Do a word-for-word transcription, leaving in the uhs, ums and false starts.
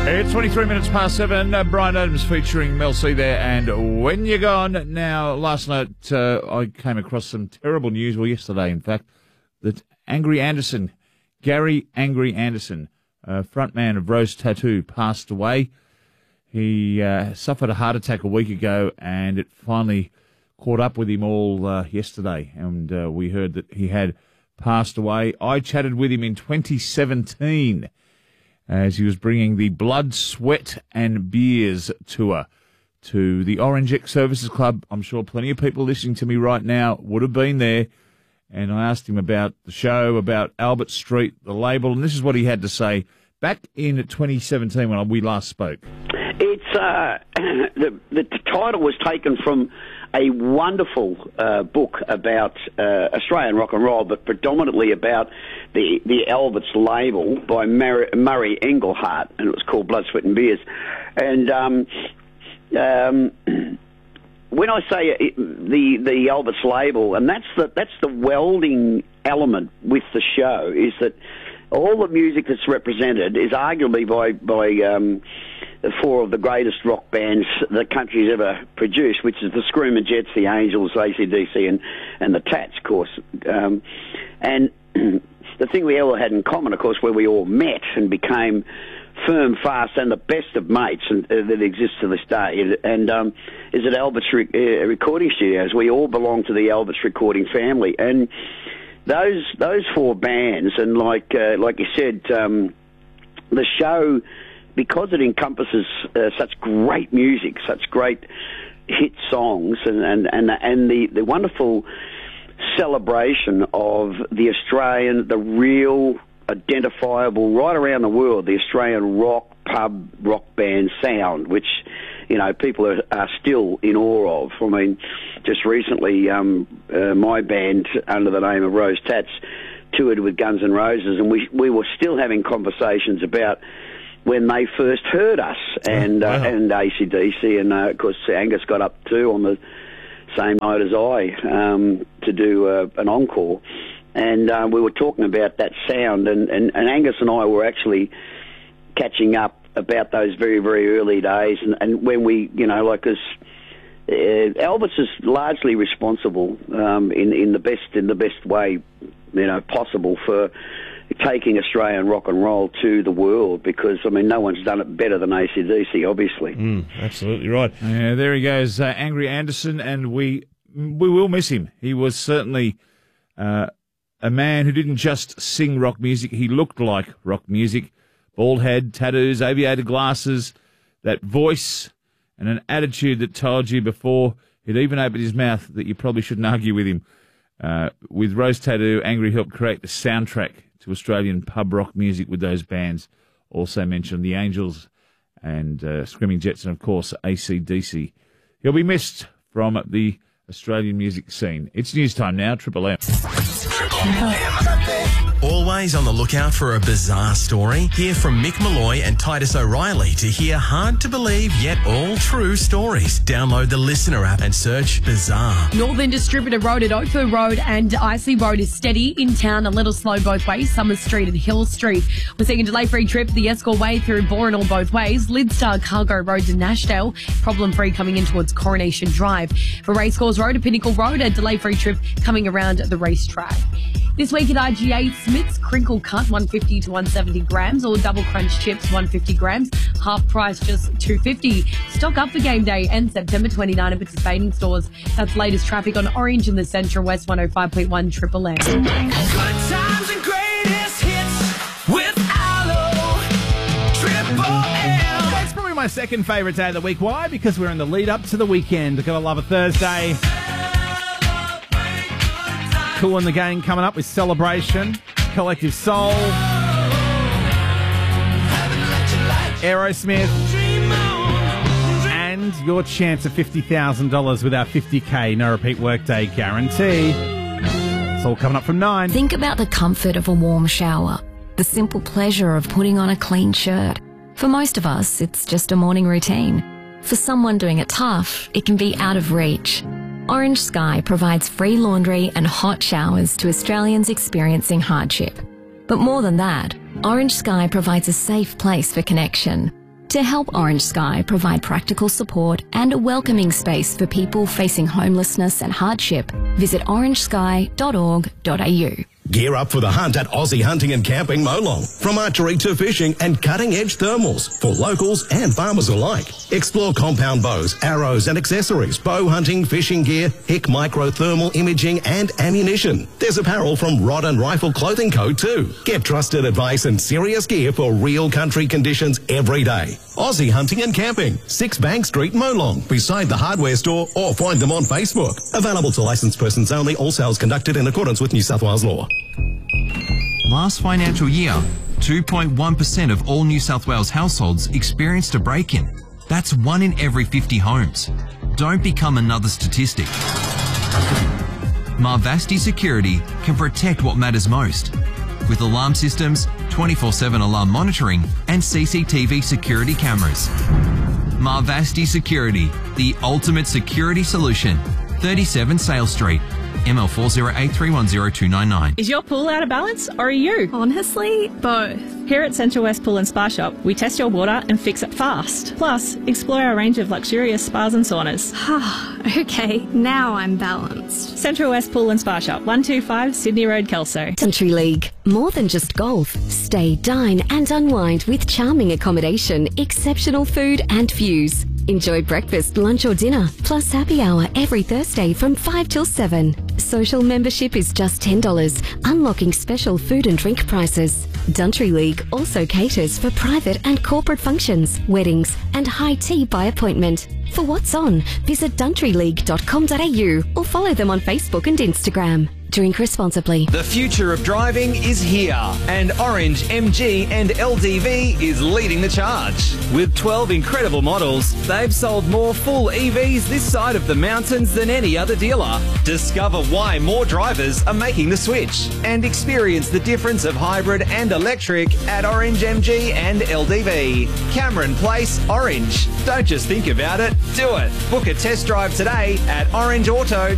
It's twenty-three minutes past seven. Uh, Brian Adams featuring Mel C there, and When You're Gone. Now, last night uh, I came across some terrible news, well, yesterday, in fact, that Angry Anderson, Gary Angry Anderson, uh, frontman of Rose Tattoo, passed away. He uh, suffered a heart attack a week ago, and it finally caught up with him all uh, yesterday, and uh, we heard that he had passed away. I chatted with him in twenty seventeen as he was bringing the Blood, Sweat and Beers tour to the Orange X Services Club. I'm sure plenty of people listening to me right now would have been there. And I asked him about the show, about Albert Street, the label, and this is what he had to say back in twenty seventeen when we last spoke. It's uh, the, the title was taken from a wonderful uh, book about uh, Australian rock and roll, but predominantly about the, the Albert's label by Murray, Murray Engelhart, and it was called Blood, Sweat and Beers. And um, um, when I say it, the the Albert's label, and that's the that's the welding element with the show, is that all the music that's represented is arguably by by um, four of the greatest rock bands the country's ever produced, which is the Screaming Jets, the Angels, A C D C, and and the Tats, of course. Um, and the thing we all had in common, of course, where we all met and became firm, fast, and the best of mates, and, uh, that exists to this day, and um, is at Albert's re- uh, recording studios. We all belong to the Albert's recording family, and those those four bands, and like uh, like you said, um, the show, because it encompasses uh, such great music, such great hit songs, and and and, and the, the wonderful celebration of the Australian, the real, identifiable, right around the world, the Australian rock, pub, rock band sound, which, you know, people are, are still in awe of. I mean, just recently, um, uh, my band, under the name of Rose Tats, toured with Guns N' Roses, and we we were still having conversations about when they first heard us, and wow. uh, and A C D C, and uh, of course Angus got up too on the same night as I um, to do uh, an encore, and uh, we were talking about that sound, and, and, and Angus and I were actually catching up about those very, very early days, and, and when we, you know, like, as uh, Elvis is largely responsible um, in in the best in the best way, you know, possible for taking Australian rock and roll to the world, because, I mean, no one's done it better than A C D C, obviously. Mm, absolutely right. Yeah, there he goes, uh, Angry Anderson, and we we will miss him. He was certainly uh, a man who didn't just sing rock music, he looked like rock music. Bald head, tattoos, aviator glasses, that voice, and an attitude that told you before he'd even opened his mouth that you probably shouldn't argue with him. Uh, with Rose Tattoo, Angry helped create the soundtrack to Australian pub rock music with those bands. Also mentioned the Angels and uh, Screaming Jets, and of course A C D C. He'll be missed from the Australian music scene. It's news time now, Triple M. Triple M. Always on the lookout for a bizarre story? Hear from Mick Malloy and Titus O'Reilly to hear hard-to-believe yet all-true stories. Download the Listener app and search Bizarre. Northern Distributor Road at Oakville Road and Icy Road is steady. In town, a little slow both ways. Summers Street and Hill Street. We're seeing a delay-free trip the Escort Way through Borinal both ways. Lidstar Cargo Road to Nashdale. Problem-free coming in towards Coronation Drive. For Racecourse Road to Pinnacle Road, a delay-free trip coming around the racetrack. This week at I G A, Smith's Crinkle Cut, one hundred fifty to one hundred seventy grams, or Double Crunch Chips, one hundred fifty grams, half price just two hundred fifty. Stock up for game day and September twenty-ninth at participating stores. That's latest traffic on Orange in the Central West one oh five point one Triple M. Good times and greatest hits with Aloe, Triple M. That's probably my second favourite day of the week. Why? Because we're in the lead up to the weekend. Gotta love a Thursday. Cool in the Gang coming up with Celebration, Collective Soul, Aerosmith, and your chance of fifty thousand dollars with our fifty K no repeat workday guarantee. It's all coming up from nine. Think about the comfort of a warm shower, the simple pleasure of putting on a clean shirt. For most of us, it's just a morning routine. For someone doing it tough, it can be out of reach. Orange Sky provides free laundry and hot showers to Australians experiencing hardship. But more than that, Orange Sky provides a safe place for connection. To help Orange Sky provide practical support and a welcoming space for people facing homelessness and hardship, visit orange sky dot org dot a u. Gear up for the hunt at Aussie Hunting and Camping Molong. From archery to fishing and cutting-edge thermals for locals and farmers alike. Explore compound bows, arrows and accessories, bow hunting, fishing gear, Hick micro thermal imaging and ammunition. There's apparel from Rod and Rifle Clothing Co too. Get trusted advice and serious gear for real country conditions every day. Aussie Hunting and Camping, six Bank Street, Molong, beside the hardware store, or find them on Facebook. Available to licensed persons only, all sales conducted in accordance with New South Wales law. Last financial year, two point one percent of all New South Wales households experienced a break-in. That's one in every fifty homes. Don't become another statistic. Marvasti Security can protect what matters most. With alarm systems, twenty-four seven alarm monitoring and C C T V security cameras. Marvasti Security, the ultimate security solution. thirty-seven Sale Street. M L four zero eight three one zero two nine nine. Is your pool out of balance or are you? Honestly, both. Here at Central West Pool and Spa Shop, we test your water and fix it fast. Plus, explore our range of luxurious spas and saunas. Okay, now I'm balanced. Central West Pool and Spa Shop, one two five Sydney Road, Kelso. Country League. More than just golf. Stay, dine and unwind with charming accommodation, exceptional food and views. Enjoy breakfast, lunch or dinner, plus happy hour every Thursday from five till seven. Social membership is just ten dollars, unlocking special food and drink prices. Country League also caters for private and corporate functions, weddings and high tea by appointment. For what's on, visit country league dot com dot a u or follow them on Facebook and Instagram. Drink responsibly. The future of driving is here, and Orange M G and L D V is leading the charge. With twelve incredible models, they've sold more full E Vs this side of the mountains than any other dealer. Discover why more drivers are making the switch and experience the difference of hybrid and electric at Orange M G and L D V. Cameron Place, Orange. Don't just think about it, do it. Book a test drive today at orange auto